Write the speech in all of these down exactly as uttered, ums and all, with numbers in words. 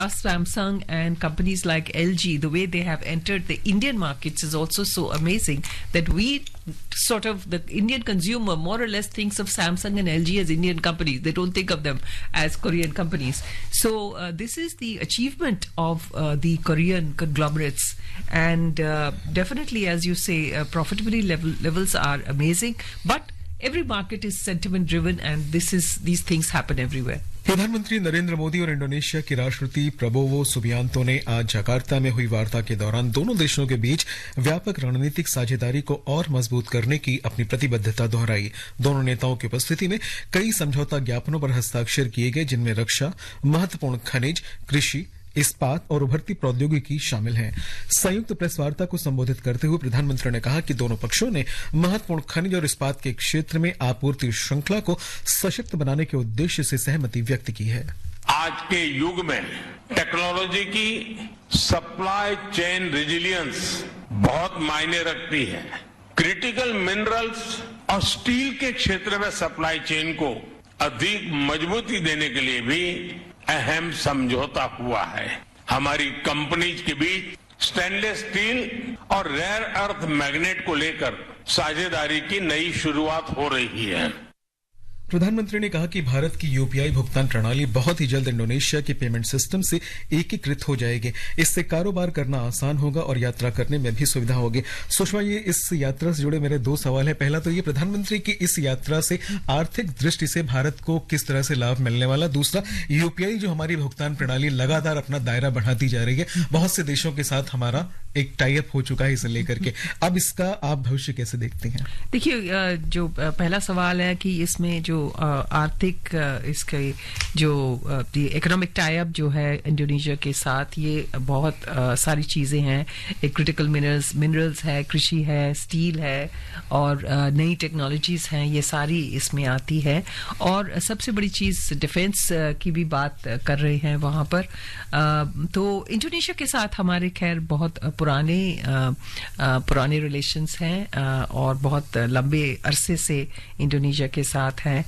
Samsung and companies like L G, the way they have entered the Indian markets is also so amazing that we sort of, the Indian consumer more or less thinks of Samsung and L G as Indian companies. They don't think of them as Korean companies. So uh, this is the achievement of uh, the Korean conglomerates, and uh, definitely, as you say, uh, profitability level, levels are amazing, but every market is sentiment driven, and this is these things happen everywhere. प्रधानमंत्री नरेंद्र मोदी और Indonesia के राष्ट्रपति Prabowo Subianto ने आज Jakarta में हुई वार्ता के दौरान दोनों देशों के बीच व्यापक रणनीतिक साझेदारी को और मजबूत करने की अपनी प्रतिबद्धता दोहराई। दोनों नेताओं की उपस्थिति में कई समझौता ज्ञापनों पर हस्ताक्षर किए गए, जिनमें रक्षा, महत्वपूर्ण खनिज, कृषि, इस्पात और उभरती प्रौद्योगिकी शामिल हैं। संयुक्त प्रेस वार्ता को संबोधित करते हुए प्रधानमंत्री ने कहा कि दोनों पक्षों ने महत्वपूर्ण खनिज और इस्पात के क्षेत्र में आपूर्ति श्रृंखला को सशक्त बनाने के उद्देश्य से सहमति व्यक्त की है। आज के युग में टेक्नोलॉजी की सप्लाई चेन रेजिलियंस बहुत मायने रखती है। क्रिटिकल मिनरल्स और स्टील के क्षेत्र में सप्लाई चेन को अधिक मजबूती देने के लिए भी अहम समझौता हुआ है। हमारी कंपनीज के बीच स्टेनलेस स्टील और रेयर अर्थ मैग्नेट को लेकर साझेदारी की नई शुरुआत हो रही है। प्रधानमंत्री ने कहा कि भारत की यूपीआई भुगतान प्रणाली बहुत ही जल्द इंडोनेशिया के पेमेंट सिस्टम से एकीकृत हो जाएगी। इससे कारोबार करना आसान होगा और यात्रा करने में भी सुविधा होगी। सुषमा, ये इस यात्रा से जुड़े मेरे दो सवाल हैं। पहला तो ये, प्रधानमंत्री की इस यात्रा से आर्थिक दृष्टि से भारत को किस तरह से लाभ मिलने वाला? दूसरा, यूपीआई जो हमारी भुगतान प्रणाली लगातार अपना दायरा बढ़ाती जा रही है, बहुत से देशों के साथ हमारा एक टाई अप हो चुका है इसे लेकर के, अब इसका आप भविष्य कैसे देखते हैं? देखिए, जो पहला सवाल है कि इसमें जो आर्थिक इसके जो इकोनॉमिक टाई अप जो है इंडोनेशिया के साथ, ये बहुत सारी चीजें हैं। एक क्रिटिकल मिनरल्स मिनरल्स है, कृषि है, स्टील है और नई टेक्नोलॉजीज हैं, ये सारी इसमें आती है। और सबसे बड़ी चीज डिफेंस की भी बात कर रहे हैं वहां पर। तो इंडोनेशिया के साथ हमारे खैर बहुत पुराने पुराने रिलेशंस हैं और बहुत लंबे अरसे से इंडोनेशिया के साथ हैं।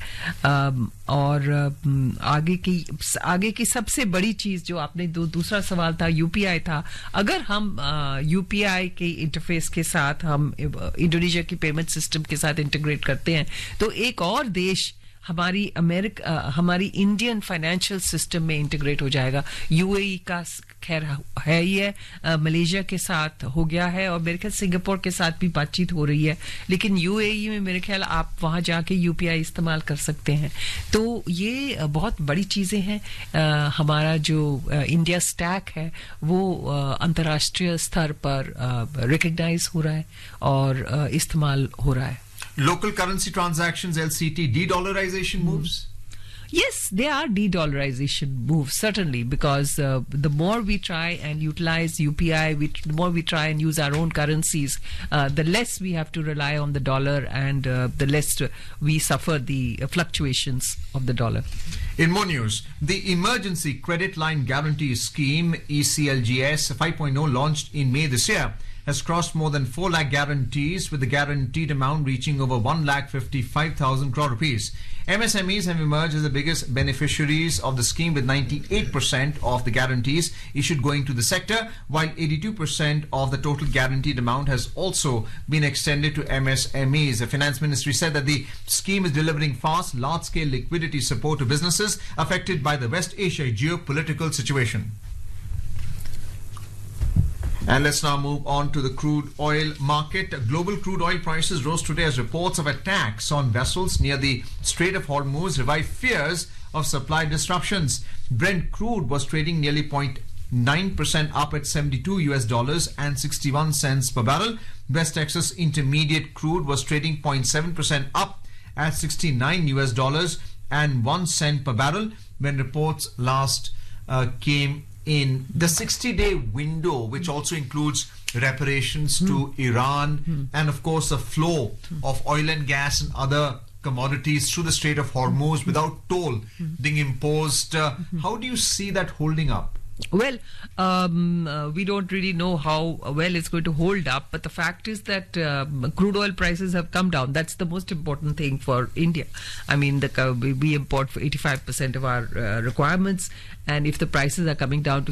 और आगे की आगे की सबसे बड़ी चीज जो आपने दो दूसरा सवाल था, यूपीआई था। अगर हम यूपीआई के इंटरफेस के साथ हम इंडोनेशिया की पेमेंट सिस्टम के साथ इंटीग्रेट करते हैं तो एक और देश हमारी अमेरिका हमारी इंडियन फाइनेंशियल सिस्टम में इंटीग्रेट हो जाएगा। यूएई का खैर है ही है, मलेशिया के साथ हो गया है और मेरे ख्याल सिंगापुर के साथ भी बातचीत हो रही है, लेकिन यूएई में मेरे ख्याल आप वहां जाके यूपीआई इस्तेमाल कर सकते हैं। तो ये बहुत बड़ी चीजें हैं। हमारा जो इंडिया स्टैक है वो अंतर्राष्ट्रीय स्तर पर रिकग्नाइज हो रहा है और इस्तेमाल हो रहा है। Local currency transactions, L C T, de-dollarization moves? Yes, they are de-dollarization moves, certainly, because uh, the more we try and utilize U P I, we, the more we try and use our own currencies, uh, the less we have to rely on the dollar and uh, the less we suffer the uh, fluctuations of the dollar. In more news, the Emergency Credit Line Guarantee Scheme, E C L G S five point oh, launched in May this year, has crossed more than four lakh guarantees, with the guaranteed amount reaching over one lakh fifty-five thousand crore rupees. M S M Es have emerged as the biggest beneficiaries of the scheme, with ninety-eight percent of the guarantees issued going to the sector, while eighty-two percent of the total guaranteed amount has also been extended to M S M Es. The Finance Ministry said that the scheme is delivering fast, large-scale liquidity support to businesses affected by the West Asia geopolitical situation. And let's now move on to the crude oil market. Global crude oil prices rose today as reports of attacks on vessels near the Strait of Hormuz revived fears of supply disruptions. Brent crude was trading nearly zero point nine percent up at seventy-two U S dollars and sixty-one cents per barrel. West Texas Intermediate crude was trading zero point seven percent up at sixty-nine U S dollars and one cent per barrel when reports last uh, came in. The sixty-day window, which also includes reparations mm. to Iran mm. and of course the flow mm. of oil and gas and other commodities through the Strait of Hormuz mm. without toll mm. being imposed. Uh, mm. How do you see that holding up? Well, um, uh, we don't really know how well it's going to hold up, but the fact is that um, crude oil prices have come down. That's the most important thing for India. I mean, the, uh, we we import for eighty-five percent of our uh, requirements, and if the prices are coming down to